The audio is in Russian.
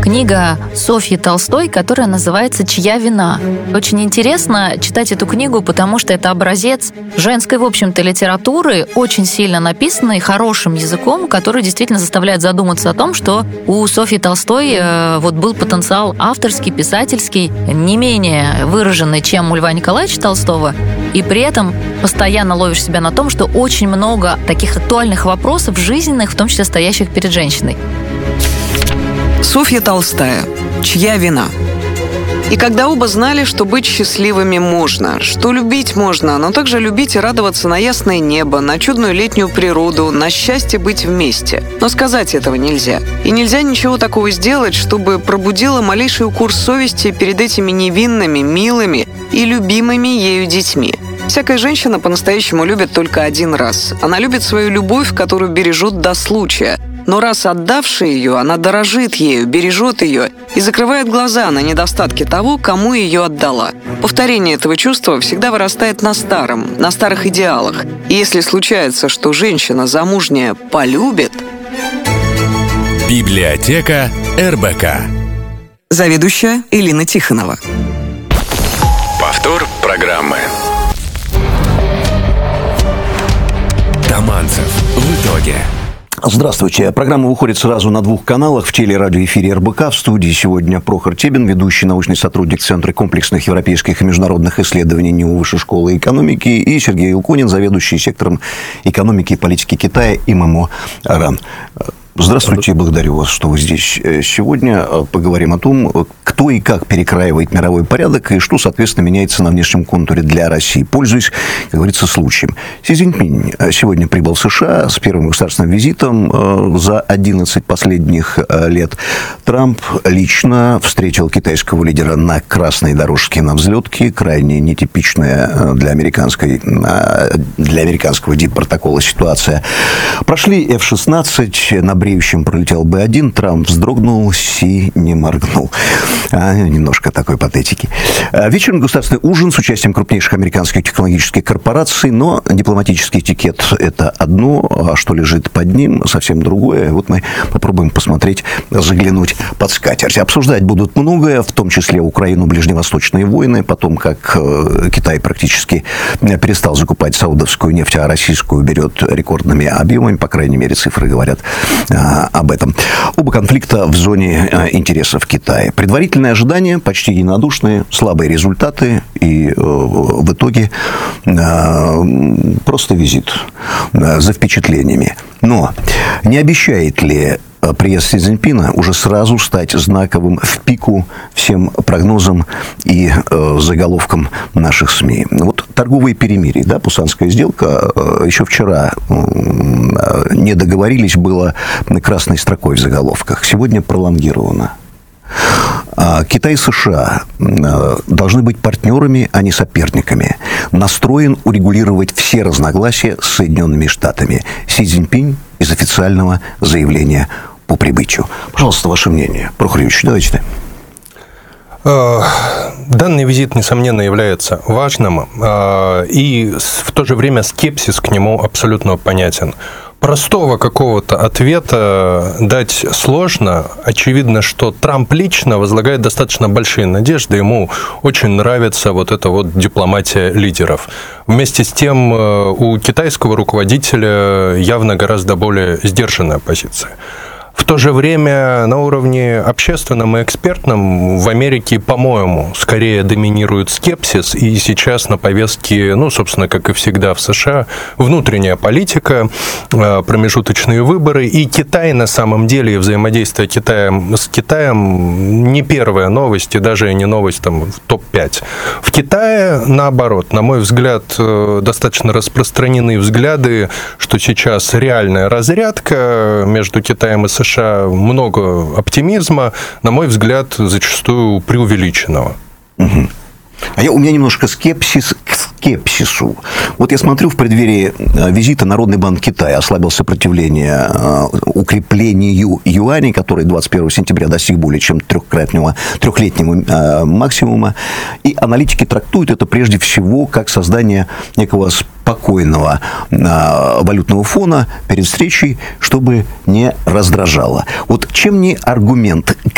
книга Софьи Толстой, которая называется «Чья вина?». Очень интересно читать эту книгу, потому что это образец женской, в общем-то, литературы, очень сильно написанной, хорошим языком, который действительно заставляет задуматься о том, что у Софьи Толстой был потенциал авторский, писательский, не менее выраженный, чем у Льва Николаевича Толстого, и при этом постоянно ловишь себя на том, что очень много таких актуальных вопросов жизненных, в том числе стоящих перед женщиной. Софья Толстая. «Чья вина?». И когда оба знали, что быть счастливыми можно, что любить можно, но также любить и радоваться на ясное небо, на чудную летнюю природу, на счастье быть вместе. Но сказать этого нельзя. И нельзя ничего такого сделать, чтобы пробудило малейший укор совести перед этими невинными, милыми и любимыми ею детьми. Всякая женщина по-настоящему любит только один раз. Она любит свою любовь, которую бережет до случая. Но раз отдавшая ее, она дорожит ею, бережет ее и закрывает глаза на недостатки того, кому ее отдала. Повторение этого чувства всегда вырастает на старых идеалах. И если случается, что женщина замужняя полюбит... Библиотека РБК. Заведующая Элина Тихонова. Повтор программы. Таманцев. В итоге. Здравствуйте. Программа выходит сразу на 2 каналах. В телерадиоэфире РБК. В студии сегодня Прохор Тебин, ведущий научный сотрудник Центра комплексных европейских и международных исследований НИУ Высшей школы экономики, и Сергей Илконин, заведующий сектором экономики и политики Китая ИММО РАН. Здравствуйте, благодарю вас, что вы здесь сегодня. Поговорим о том, кто и как перекраивает мировой порядок и что, соответственно, меняется на внешнем контуре для России, пользуясь, как говорится, случаем. Си Цзиньпинь сегодня прибыл в США с первым государственным визитом за 11 последних лет. Трамп лично встретил китайского лидера на красной дорожке на взлетке, крайне нетипичная для американского диппротокола ситуация. Прошли F-16, на бреющем пролетел Б-1, Трамп вздрогнул, Си не моргнул. Немножко такой патетики. Вечером государственный ужин с участием крупнейших американских технологических корпораций, но дипломатический этикет – это одно, а что лежит под ним – совсем другое. Вот мы попробуем посмотреть, заглянуть под скатерть. Обсуждать будут многое, в том числе Украину, ближневосточные войны, потом, как Китай практически перестал закупать саудовскую нефть, а российскую берет рекордными объемами, по крайней мере, цифры говорят об этом. Оба конфликта в зоне интересов Китая. Предварительные ожидания почти единодушные, слабые результаты и в итоге просто визит за впечатлениями. Но не обещает ли приезд Си Цзиньпина уже сразу стать знаковым в пику всем прогнозам и заголовкам наших СМИ? Вот торговые перемирия, да, Пусанская сделка, еще вчера не договорились, было красной строкой в заголовках. Сегодня пролонгировано. Китай и США должны быть партнерами, а не соперниками. Настроен урегулировать все разногласия с Соединенными Штатами. Си Цзиньпинь из официального заявления по прибытию. Пожалуйста, ваше мнение. Прохор Юрьевич, давайте. Данный визит, несомненно, является важным, и в то же время скепсис к нему абсолютно понятен. Простого какого-то ответа дать сложно. Очевидно, что Трамп лично возлагает достаточно большие надежды. Ему очень нравится вот эта вот дипломатия лидеров. Вместе с тем, у китайского руководителя явно гораздо более сдержанная позиция. В то же время на уровне общественном и экспертном в Америке, по-моему, скорее доминирует скепсис, и сейчас на повестке, собственно, как и всегда в США, внутренняя политика, промежуточные выборы, и Китай на самом деле, и взаимодействие с Китаем не первая новость, и даже не новость в топ-5. В Китае, наоборот, на мой взгляд, достаточно распространены взгляды, что сейчас реальная разрядка между Китаем и США, много оптимизма, на мой взгляд, зачастую преувеличенного. Угу. У меня немножко скепсис к скепсису. Вот я смотрю, в преддверии визита Народный банк Китая ослабил сопротивление укреплению юаней, который 21 сентября достиг более чем трехлетнего максимума. И аналитики трактуют это прежде всего как создание некого спокойного валютного фона перед встречей, чтобы не раздражало. Вот чем не аргумент